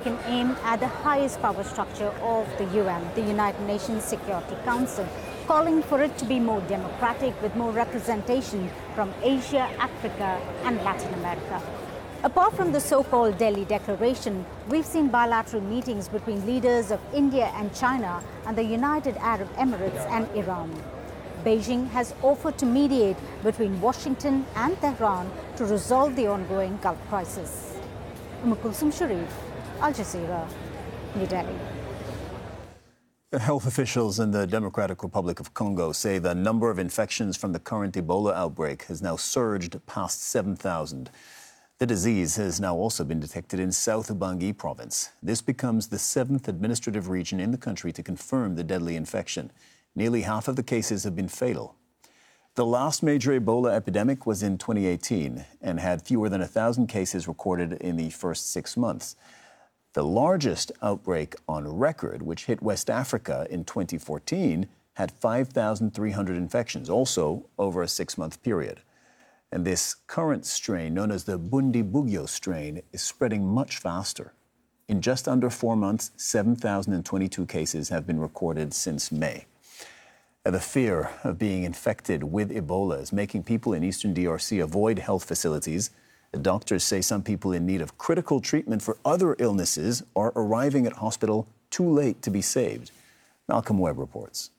taken aim at the highest power structure of the UN, the United Nations Security Council, calling for it to be more democratic with more representation from Asia, Africa and Latin America. Apart from the so-called Delhi Declaration, we've seen bilateral meetings between leaders of India and China and the United Arab Emirates and Iran. Beijing has offered to mediate between Washington and Tehran to resolve the ongoing Gulf crisis. Kulsum Sharif, Al Jazeera, New Delhi. Health officials in the Democratic Republic of Congo say the number of infections from the current Ebola outbreak has now surged past 7,000. The disease has now also been detected in South Ubangi province. This becomes the 7th administrative region in the country to confirm the deadly infection. Nearly half of the cases have been fatal. The last major Ebola epidemic was in 2018 and had fewer than 1,000 cases recorded in the first 6 months. The largest outbreak on record, which hit West Africa in 2014, had 5,300 infections, also over a 6-month period. And this current strain, known as the Bundibugyo strain, is spreading much faster. In just under 4 months, 7,022 cases have been recorded since May. The fear of being infected with Ebola is making people in eastern DRC avoid health facilities. The doctors say some people in need of critical treatment for other illnesses are arriving at hospital too late to be saved. Malcolm Webb reports.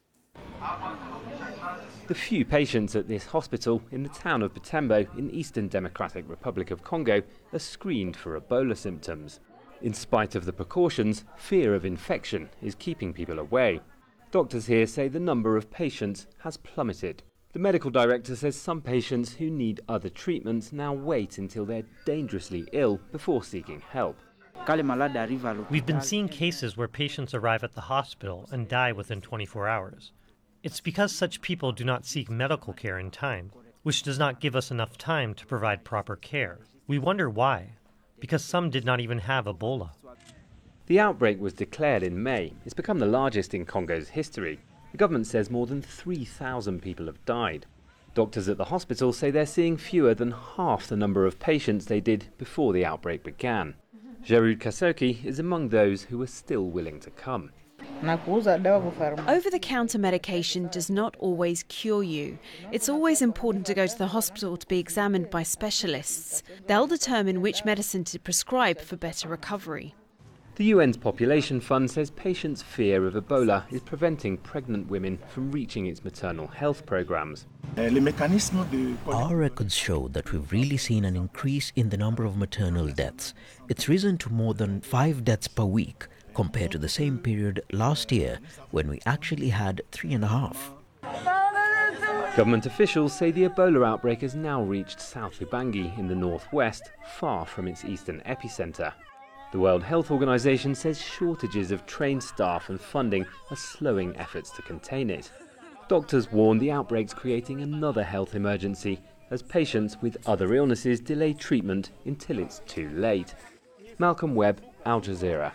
The few patients at this hospital in the town of Butembo in Eastern Democratic Republic of Congo are screened for Ebola symptoms. In spite of the precautions, fear of infection is keeping people away. Doctors here say the number of patients has plummeted. The medical director says some patients who need other treatments now wait until they're dangerously ill before seeking help. We've been seeing cases where patients arrive at the hospital and die within 24 hours. It's because such people do not seek medical care in time, which does not give us enough time to provide proper care. We wonder why. Because some did not even have Ebola. The outbreak was declared in May. It's become the largest in Congo's history. The government says more than 3,000 people have died. Doctors at the hospital say they're seeing fewer than half the number of patients they did before the outbreak began. Gerud Kasoki is among those who are still willing to come. Over-the-counter medication does not always cure you. It's always important to go to the hospital to be examined by specialists. They'll determine which medicine to prescribe for better recovery. The UN's Population Fund says patients' fear of Ebola is preventing pregnant women from reaching its maternal health programs. Our records show that we've really seen an increase in the number of maternal deaths. It's risen to more than 5 deaths per week compared to the same period last year when we actually had 3.5. Government officials say the Ebola outbreak has now reached South Ubangi in the northwest, far from its eastern epicenter. The World Health Organization says shortages of trained staff and funding are slowing efforts to contain it. Doctors warn the outbreak's creating another health emergency as patients with other illnesses delay treatment until it's too late. Malcolm Webb, Al Jazeera.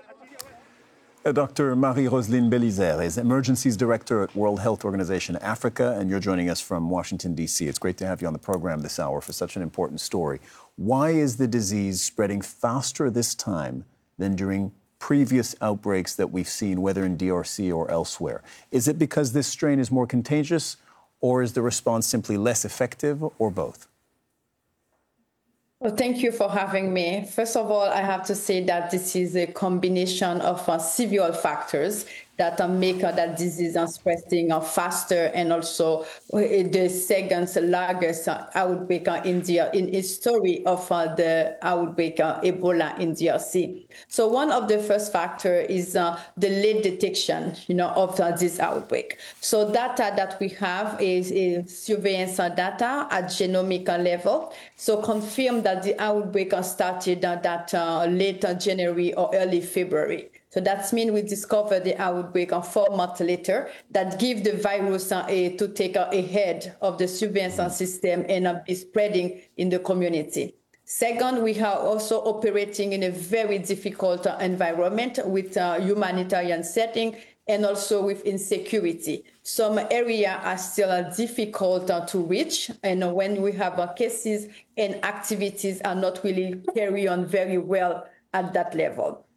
Dr. Marie-Roseline Belizaire is Emergencies Director at World Health Organization Africa, and you're joining us from Washington, D.C. It's great to have you on the program this hour for such an important story. Why is the disease spreading faster this time than during previous outbreaks that we've seen, whether in DRC or elsewhere? Is it because this strain is more contagious, or is the response simply less effective, or both? Well, thank you for having me. First of all, I have to say that this is a combination of several factors that make that disease spreading faster, and also the second largest outbreak in history of the outbreak Ebola in DRC. So one of the first factors is the late detection, of this outbreak. So data that we have is surveillance data at genomic level. So confirm that the outbreak started that late January or early February. So that means we discovered the outbreak 4 months later that give the virus to take ahead of the surveillance system and be spreading in the community. Second, we are also operating in a very difficult environment with humanitarian setting and also with insecurity. Some areas are still difficult to reach, and when we have cases and activities are not really carry on very well at that level.